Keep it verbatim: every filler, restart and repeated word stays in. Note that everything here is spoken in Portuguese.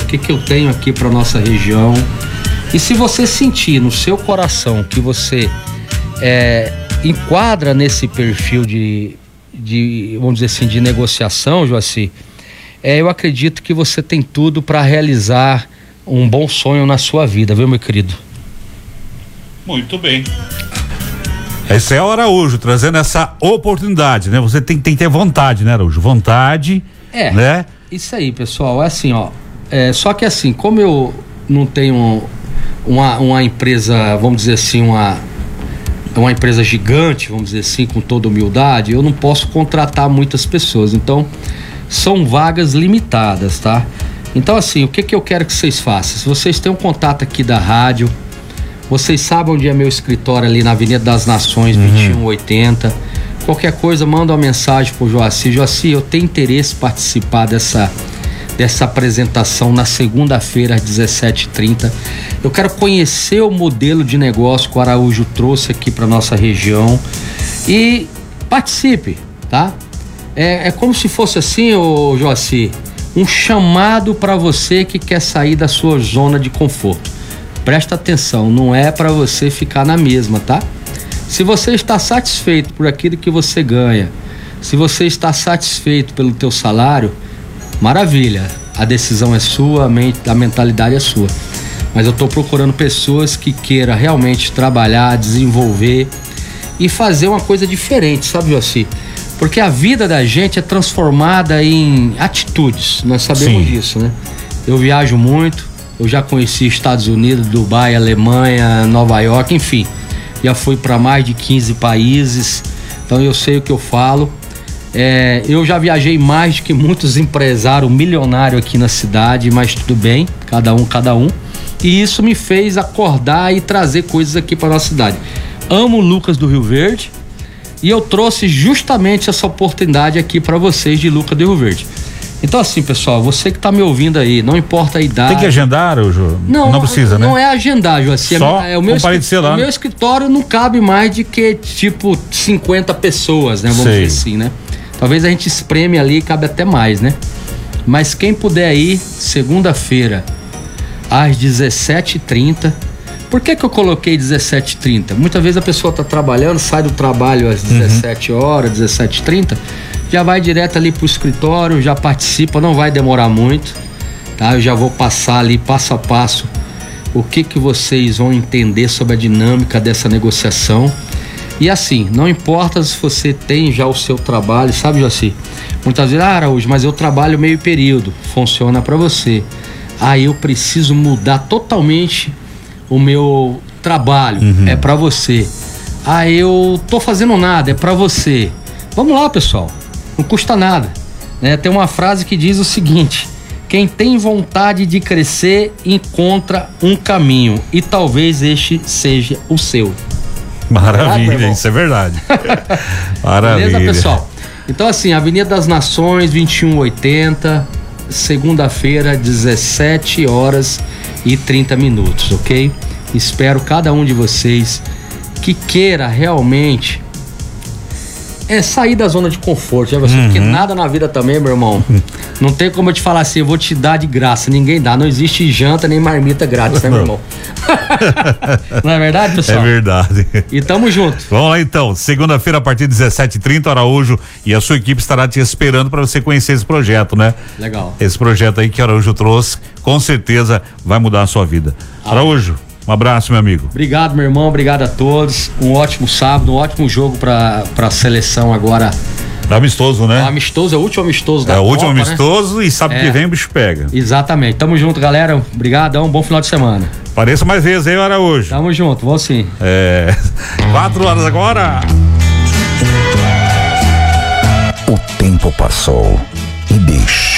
que que eu tenho aqui para nossa região. E se você sentir no seu coração que você é, enquadra nesse perfil de, de, vamos dizer assim, de negociação, Joaci, é, eu acredito que você tem tudo para realizar um bom sonho na sua vida, viu, meu querido? Muito bem. Esse é o Araújo, trazendo essa oportunidade, né? Você tem, tem que ter vontade, né, Araújo? Vontade, é, né? Isso aí, pessoal, é assim, ó, é, só que assim, como eu não tenho uma, uma empresa, vamos dizer assim, uma, uma empresa gigante, vamos dizer assim, com toda humildade, eu não posso contratar muitas pessoas, então são vagas limitadas, tá? Então assim, o que que eu quero que vocês façam? Se vocês têm um contato aqui da rádio, vocês sabem onde é meu escritório ali na Avenida das Nações, uhum. vinte e um oitenta. Qualquer coisa, manda uma mensagem pro Joaci. Joaci, eu tenho interesse em participar dessa, dessa apresentação na segunda-feira às dezessete e trinta. Eu quero conhecer o modelo de negócio que o Araújo trouxe aqui para nossa região e participe, tá? É, é como se fosse assim, ô Joaci, um chamado para você que quer sair da sua zona de conforto. Presta atenção, não é para você ficar na mesma, tá? Se você está satisfeito por aquilo que você ganha, se você está satisfeito pelo teu salário, maravilha, a decisão é sua, a, mente, a mentalidade é sua. Mas eu estou procurando pessoas que queiram realmente trabalhar, desenvolver e fazer uma coisa diferente, sabe, Joaci? Porque a vida da gente é transformada em atitudes, nós sabemos Sim. disso, né? Eu viajo muito, eu já conheci Estados Unidos, Dubai, Alemanha, Nova York, enfim, já fui para mais de quinze países, então eu sei o que eu falo. É, eu já viajei mais do que muitos empresários milionários aqui na cidade, mas tudo bem, cada um, cada um. E isso me fez acordar e trazer coisas aqui para nossa cidade. Amo o Lucas do Rio Verde e eu trouxe justamente essa oportunidade aqui para vocês de Lucas do Rio Verde. Então assim, pessoal, você que tá me ouvindo aí, não importa a idade. Tem que agendar, Ju? Não, não precisa, não, né? Não é agendar, Ju, assim, Só é, é o meu escritório, lá, o meu escritório não cabe mais de que tipo cinquenta pessoas, né? Vamos Sei. dizer assim, né? Talvez a gente espreme ali e cabe até mais, né? Mas quem puder ir, segunda-feira, às dezessete e trinta. Por que que eu coloquei dezessete e trinta? Muitas vezes a pessoa tá trabalhando, sai do trabalho às dezessete horas, dezessete e trinta, já vai direto ali pro escritório, já participa, não vai demorar muito, tá? Eu já vou passar ali passo a passo o que que vocês vão entender sobre a dinâmica dessa negociação. E assim, não importa se você tem já o seu trabalho, sabe, Joaci? Muitas vezes, ah, Araújo, mas eu trabalho meio período, funciona para você. Ah, eu preciso mudar totalmente o meu trabalho, uhum. é para você. Ah, eu tô fazendo nada, é para você. Vamos lá, pessoal, não custa nada, né? Tem uma frase que diz o seguinte: quem tem vontade de crescer encontra um caminho e talvez este seja o seu. Maravilha, ah, isso é verdade. Maravilha. Beleza, pessoal? Então assim, Avenida das Nações, vinte e um oitenta, segunda-feira, dezessete horas e trinta minutos, ok? Espero cada um de vocês que queira realmente é sair da zona de conforto, já uhum. porque nada na vida também, meu irmão, não tem como eu te falar assim, eu vou te dar de graça, ninguém dá, não existe janta nem marmita grátis, né, meu irmão? Não é verdade, pessoal? É verdade. E tamo junto. Vamos lá então, segunda-feira a partir de dezessete e trinta, Araújo e a sua equipe estará te esperando para você conhecer esse projeto, né? Legal. Esse projeto aí que o Araújo trouxe, com certeza vai mudar a sua vida. Ah. Araújo, um abraço, meu amigo. Obrigado, meu irmão, obrigado a todos. Um ótimo sábado, um ótimo jogo para a seleção agora. Amistoso, né? É amistoso, é o último amistoso da É o Copa, último amistoso, né? E sabe é. que vem o bicho pega. Exatamente, tamo junto, galera. Obrigadão, bom final de semana. Pareça mais vezes, hein, Araújo? Tamo junto, vou sim. É. Quatro horas agora. O tempo passou e deixou